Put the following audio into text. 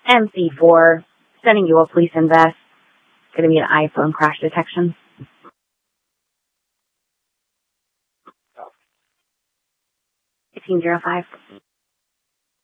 MC4, sending you a police invest. It's going to be an iPhone crash detection. $1505.